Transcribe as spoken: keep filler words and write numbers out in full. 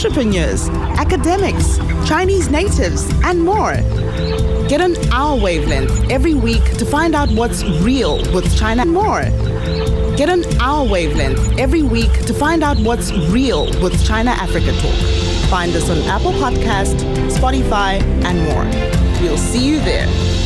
entrepreneurs, academics, Chinese natives, and more. Get on our wavelength every week to find out what's real with China and more. Get on our wavelength every week to find out what's real with China Africa Talk. Find us on Apple Podcast, Spotify, and more. We'll see you there.